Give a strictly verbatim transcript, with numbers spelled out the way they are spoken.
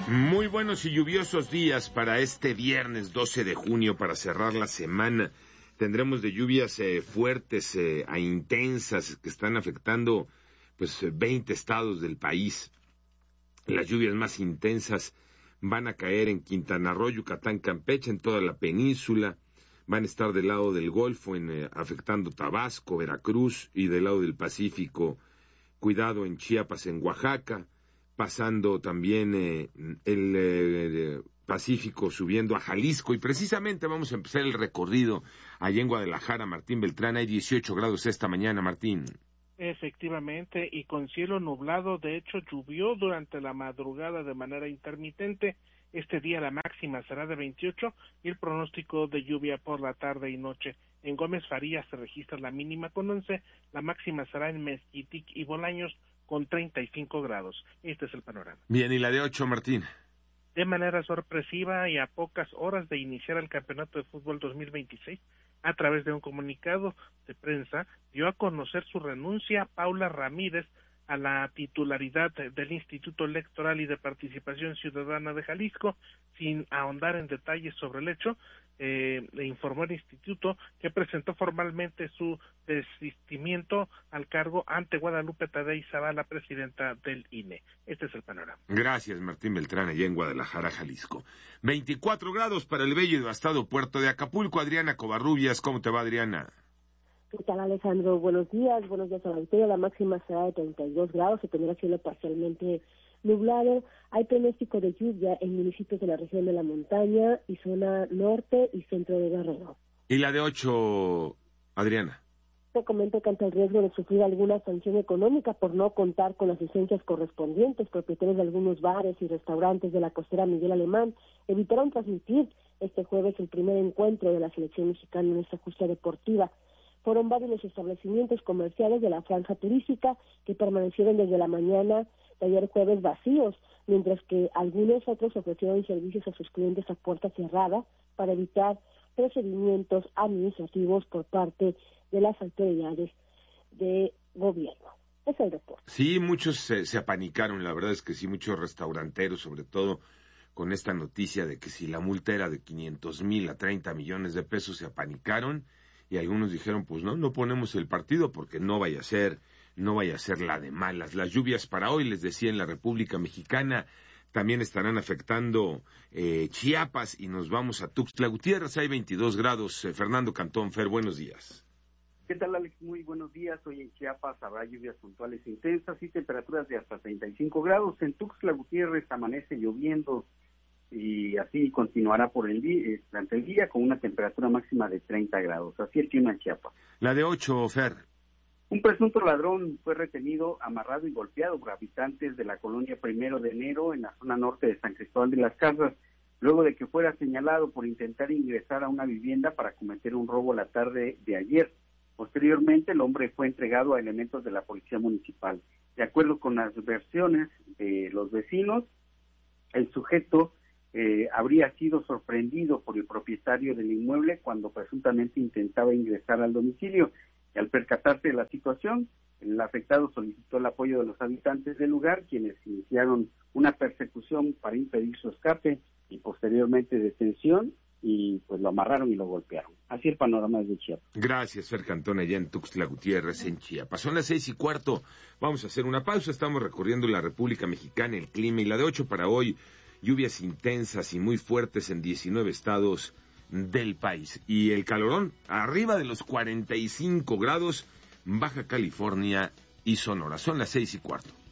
Muy buenos y lluviosos días para este viernes doce de junio, para cerrar la semana. Tendremos de lluvias eh, fuertes eh, a intensas que están afectando pues veinte estados del país. Las lluvias más intensas van a caer en Quintana Roo, Yucatán, Campeche, en toda la península. Van a estar del lado del Golfo, en, eh, afectando Tabasco, Veracruz, y del lado del Pacífico, cuidado en Chiapas, en Oaxaca, pasando también eh, el eh, Pacífico, subiendo a Jalisco, y precisamente vamos a empezar el recorrido allá en Guadalajara. Martín Beltrán, hay dieciocho grados esta mañana, Martín. Efectivamente, y con cielo nublado. De hecho, llovió durante la madrugada de manera intermitente. Este día la máxima será de veintiocho y el pronóstico de lluvia por la tarde y noche. En Gómez Farías se registra la mínima con once, la máxima será en Mezquitic y Bolaños con treinta y cinco grados. Este es el panorama. Bien, ¿y la de ocho, Martín? De manera sorpresiva y a pocas horas de iniciar el Campeonato de Fútbol dos mil veintiséis, a través de un comunicado de prensa, dio a conocer su renuncia Paula Ramírez a la titularidad del Instituto Electoral y de Participación Ciudadana de Jalisco. Sin ahondar en detalles sobre el hecho, eh, le informó el instituto que presentó formalmente su desistimiento al cargo ante Guadalupe Tadei Zavala, presidenta del I N E. Este es el panorama. Gracias, Martín Beltrán, allá en Guadalajara, Jalisco. veinticuatro grados para el bello y devastado puerto de Acapulco. Adriana Covarrubias, ¿cómo te va, Adriana? ¿Qué tal, Alejandro? Buenos días, buenos días a la auditoría. La máxima será de treinta y dos grados, se tendrá cielo parcialmente nublado. Hay pronóstico de lluvia en municipios de la región de la montaña y zona norte y centro de Guerrero. ¿Y la de ocho, Adriana? Te comento que ante el riesgo de sufrir alguna sanción económica por no contar con las licencias correspondientes, propietarios de algunos bares y restaurantes de la costera Miguel Alemán evitaron transmitir este jueves el primer encuentro de la selección mexicana en esta justa deportiva. Fueron varios los establecimientos comerciales de la franja turística que permanecieron desde la mañana de ayer jueves vacíos, mientras que algunos otros ofrecieron servicios a sus clientes a puerta cerrada para evitar procedimientos administrativos por parte de las autoridades de gobierno. Es el reporte. Sí, muchos se, se apanicaron, la verdad es que sí, muchos restauranteros, sobre todo con esta noticia de que si la multa era de quinientos mil a treinta millones de pesos, se apanicaron. Y algunos dijeron, pues no, no ponemos el partido porque no vaya a ser, no vaya a ser la de malas. Las lluvias para hoy, les decía, en la República Mexicana también estarán afectando eh, Chiapas, y nos vamos a Tuxtla Gutiérrez. Hay veintidós grados. Eh, Fernando Cantón, Fer, buenos días. ¿Qué tal, Alex? Muy buenos días. Hoy en Chiapas habrá lluvias puntuales intensas y temperaturas de hasta treinta y cinco grados. En Tuxtla Gutiérrez amanece lloviendo, y así continuará por el día, durante el día, con una temperatura máxima de treinta grados. Así el clima en Chiapas. La de ocho, Fer. Un presunto ladrón fue retenido, amarrado y golpeado por habitantes de la colonia Primero de Enero, en la zona norte de San Cristóbal de las Casas, luego de que fuera señalado por intentar ingresar a una vivienda para cometer un robo la tarde de ayer. Posteriormente, el hombre fue entregado a elementos de la policía municipal. De acuerdo con las versiones de los vecinos, el sujeto Eh, habría sido sorprendido por el propietario del inmueble cuando presuntamente intentaba ingresar al domicilio, y al percatarse de la situación, el afectado solicitó el apoyo de los habitantes del lugar, quienes iniciaron una persecución para impedir su escape y posteriormente detención, y pues lo amarraron y lo golpearon. Así el panorama de Chiapas. Gracias, Fer Cantón, allá en Tuxtla Gutiérrez, en Chiapas. Son las seis y cuarto, vamos a hacer una pausa. Estamos recorriendo la República Mexicana, el clima, y la de ocho para hoy: lluvias intensas y muy fuertes en diecinueve estados del país. Y el calorón, arriba de los cuarenta y cinco grados, Baja California y Sonora. Son las seis y cuarto.